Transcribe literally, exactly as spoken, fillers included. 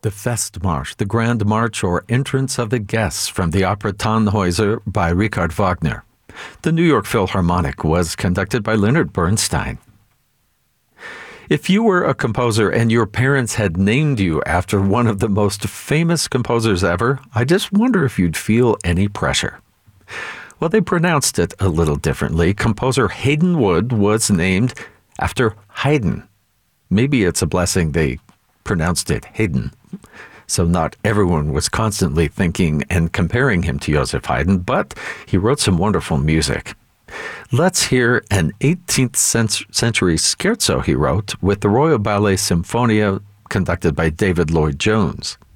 The Festmarsch, the Grand March or Entrance of the Guests from the opera Tannhäuser by Richard Wagner. The New York Philharmonic was conducted by Leonard Bernstein. If you were a composer and your parents had named you after one of the most famous composers ever, I just wonder if you'd feel any pressure. Well, they pronounced it a little differently. Composer Haydn Wood was named after Haydn. Maybe it's a blessing they pronounced it Haydn, so not everyone was constantly thinking and comparing him to Joseph Haydn, but he wrote some wonderful music. Let's hear an eighteenth century scherzo he wrote with the Royal Ballet Symphonia conducted by David Lloyd Jones.